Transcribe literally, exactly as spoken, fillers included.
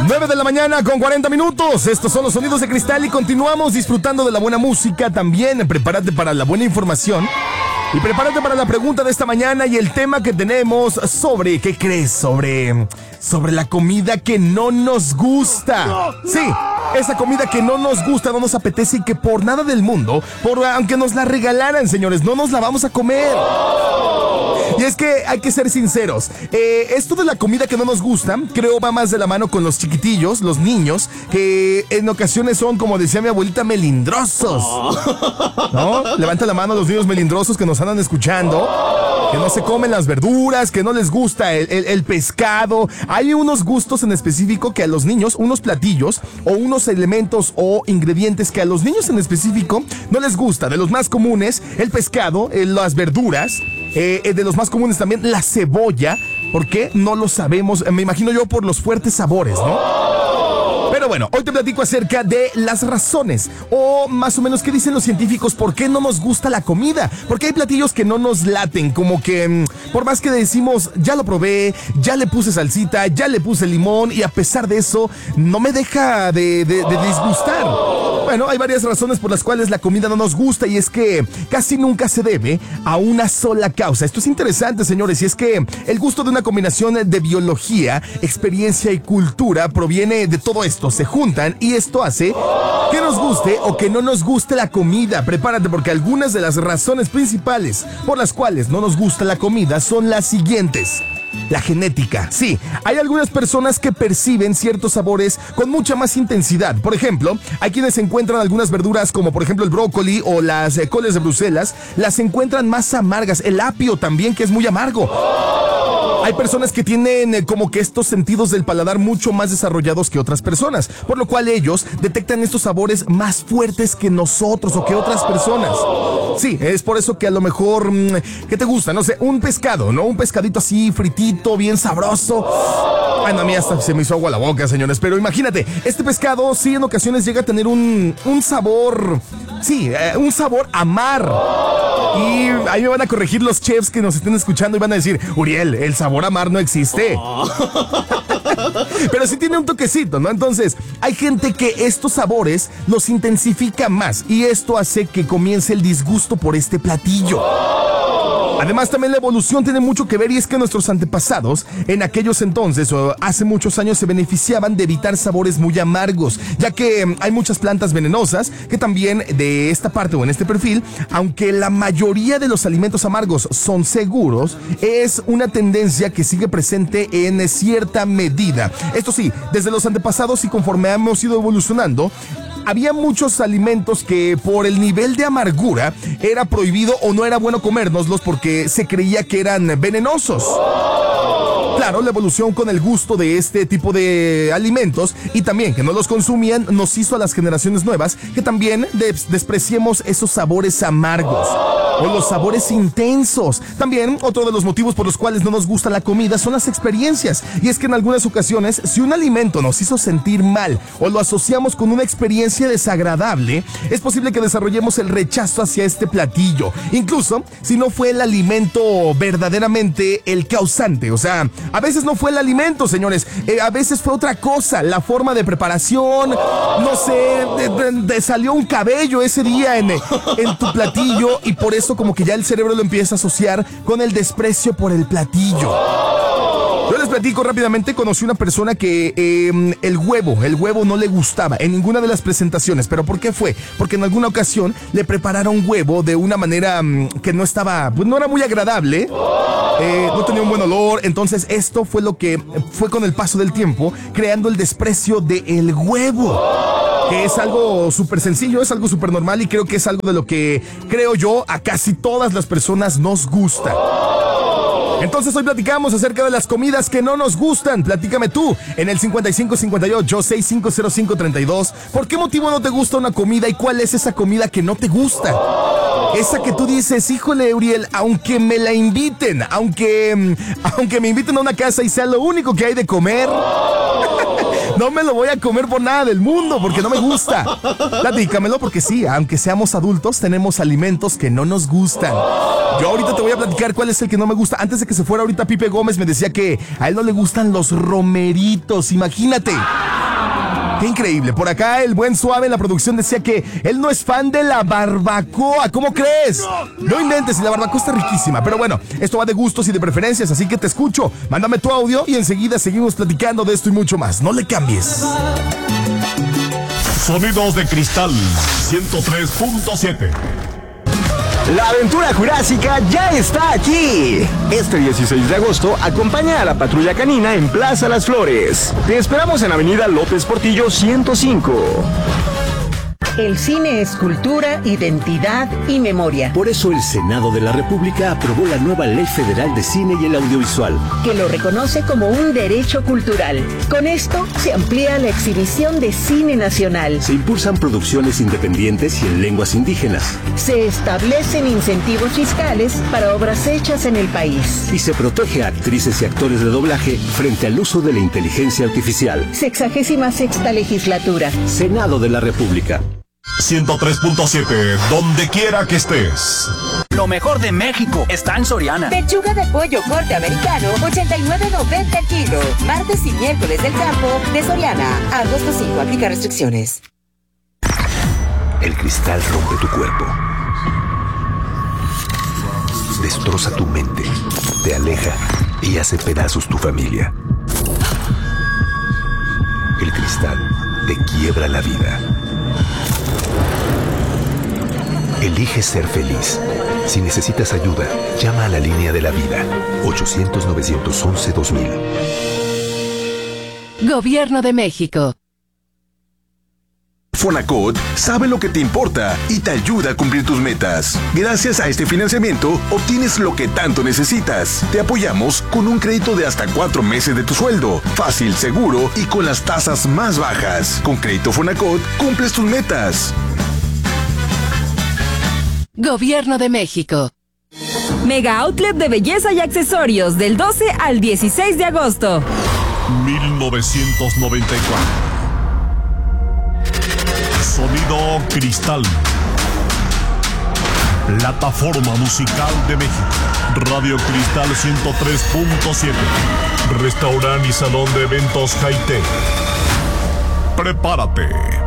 nueve de la mañana con cuarenta minutos. Estos son los sonidos de Cristal y continuamos disfrutando de la buena música. También prepárate para la buena información. Y prepárate para la pregunta de esta mañana y el tema que tenemos sobre, ¿qué crees? Sobre, sobre la comida que no nos gusta. Sí, esa comida que no nos gusta, no nos apetece y que por nada del mundo, por aunque nos la regalaran, señores, no nos la vamos a comer. Y es que hay que ser sinceros, eh, esto de la comida que no nos gusta, creo va más de la mano con los chiquitillos, los niños, que en ocasiones son, como decía mi abuelita, melindrosos. ¿No? Levanta la mano a los niños melindrosos que nos andan escuchando, que no se comen las verduras, que no les gusta el, el, el pescado. Hay unos gustos en específico que a los niños, unos platillos o unos elementos o ingredientes que a los niños en específico no les gusta. De los más comunes, el pescado, eh, las verduras. Eh, de los más comunes también, la cebolla. ¿Por qué? No lo sabemos. Me imagino yo por los fuertes sabores, ¿no? Pero bueno, hoy te platico acerca de las razones, o más o menos qué dicen los científicos, por qué no nos gusta la comida. Porque hay platillos que no nos laten, como que por más que decimos, ya lo probé, ya le puse salsita, ya le puse limón, y a pesar de eso, no me deja de, de, de disgustar. Bueno, hay varias razones por las cuales la comida no nos gusta, y es que casi nunca se debe a una sola causa. Esto es interesante, señores, y es que el gusto de una combinación de biología, experiencia y cultura proviene de todo esto. Se juntan y esto hace que nos guste o que no nos guste la comida. Prepárate, porque algunas de las razones principales por las cuales no nos gusta la comida son las siguientes. La genética. Sí, hay algunas personas que perciben ciertos sabores con mucha más intensidad. Por ejemplo, hay quienes encuentran algunas verduras, como por ejemplo el brócoli o las eh, coles de Bruselas, las encuentran más amargas. El apio también, que es muy amargo. Hay personas que tienen eh, como que estos sentidos del paladar mucho más desarrollados que otras personas, por lo cual ellos detectan estos sabores más fuertes que nosotros o que otras personas. Sí, es por eso que a lo mejor, ¿qué te gusta? No sé, un pescado, ¿no? Un pescadito así, fritito, bien sabroso. Bueno, a mí hasta se me hizo agua la boca, señores, pero imagínate, este pescado sí en ocasiones llega a tener un, un sabor, sí, eh, un sabor a mar. Y ahí me van a corregir los chefs que nos estén escuchando y van a decir, Uriel, el sabor a mar no existe. Oh. Pero sí tiene un toquecito, ¿no? Entonces, hay gente que estos sabores los intensifica más y esto hace que comience el disgusto por este platillo. Además, también la evolución tiene mucho que ver, y es que nuestros antepasados en aquellos entonces o hace muchos años se beneficiaban de evitar sabores muy amargos, ya que hay muchas plantas venenosas que también de esta parte o en este perfil, aunque la mayoría de los alimentos amargos son seguros, es una tendencia que sigue presente en cierta medida. Esto sí, desde los antepasados y conforme hemos ido evolucionando, había muchos alimentos que por el nivel de amargura era prohibido o no era bueno comérnoslos porque se creía que eran venenosos. Claro, la evolución con el gusto de este tipo de alimentos y también que no los consumían nos hizo a las generaciones nuevas que también des- despreciemos esos sabores amargos o los sabores intensos. También otro de los motivos por los cuales no nos gusta la comida son las experiencias, y es que en algunas ocasiones si un alimento nos hizo sentir mal o lo asociamos con una experiencia desagradable, es posible que desarrollemos el rechazo hacia este platillo, incluso si no fue el alimento verdaderamente el causante. O sea, a veces no fue el alimento, señores, eh, a veces fue otra cosa, la forma de preparación, no sé, de, de, de salió un cabello ese día en, en tu platillo, y por eso como que ya el cerebro lo empieza a asociar con el desprecio por el platillo. Yo les platico rápidamente, conocí una persona que eh, el huevo, el huevo no le gustaba en ninguna de las presentaciones. ¿Pero por qué fue? Porque en alguna ocasión le prepararon huevo de una manera um, que no estaba, pues no era muy agradable, eh, no tenía un buen olor. Entonces esto fue lo que fue con el paso del tiempo, creando el desprecio del huevo. Que es algo súper sencillo, es algo súper normal, y creo que es algo de lo que, creo yo, a casi todas las personas nos gusta. Entonces hoy platicamos acerca de las comidas que no nos gustan. Platícame tú en el cincuenta y cinco cincuenta y ocho sesenta y cinco cero cinco treinta y dos. ¿Por qué motivo no te gusta una comida y cuál es esa comida que no te gusta? Esa que tú dices, híjole, Uriel, aunque me la inviten, aunque, aunque me inviten a una casa y sea lo único que hay de comer, no me lo voy a comer por nada del mundo porque no me gusta. Platícamelo, porque sí, aunque seamos adultos, tenemos alimentos que no nos gustan. Yo ahorita te voy a platicar cuál es el que no me gusta. Antes de que se fuera ahorita Pipe Gómez me decía que a él no le gustan los romeritos, imagínate. Qué increíble. Por acá el buen Suave en la producción decía que él no es fan de la barbacoa. ¿Cómo crees? No inventes, la barbacoa está riquísima. Pero bueno, esto va de gustos y de preferencias, así que te escucho. Mándame tu audio y enseguida seguimos platicando de esto y mucho más. No le cambies. Sonidos de Cristal ciento tres punto siete. La aventura jurásica ya está aquí. Este dieciséis de agosto, acompaña a la Patrulla Canina en Plaza Las Flores. Te esperamos en Avenida López Portillo ciento cinco. El cine es cultura, identidad y memoria. Por eso el Senado de la República aprobó la nueva Ley Federal de Cine y el Audiovisual, que lo reconoce como un derecho cultural. Con esto se amplía la exhibición de cine nacional. Se impulsan producciones independientes y en lenguas indígenas. Se establecen incentivos fiscales para obras hechas en el país. Y se protege a actrices y actores de doblaje frente al uso de la inteligencia artificial. Sexagésima sexta legislatura. Senado de la República. ciento tres punto siete, donde quiera que estés. Lo mejor de México está en Soriana. Pechuga de pollo corte americano, ochenta y nueve noventa el kilo. Martes y miércoles del campo de Soriana. Agosto cinco, aplica restricciones. El cristal rompe tu cuerpo. Destroza tu mente. Te aleja y hace pedazos tu familia. El cristal te quiebra la vida. Elige ser feliz. Si necesitas ayuda, llama a la línea de la vida. ochocientos, novecientos once, dos mil. Gobierno de México. Fonacot sabe lo que te importa y te ayuda a cumplir tus metas. Gracias a este financiamiento, obtienes lo que tanto necesitas. Te apoyamos con un crédito de hasta cuatro meses de tu sueldo. Fácil, seguro y con las tasas más bajas. Con Crédito Fonacot, cumples tus metas. Gobierno de México. Mega Outlet de belleza y accesorios del doce al dieciséis de agosto. mil novecientos noventa y cuatro. Sonido Cristal. Plataforma musical de México. Radio Cristal ciento tres punto siete. Restaurante y salón de eventos Haití. Prepárate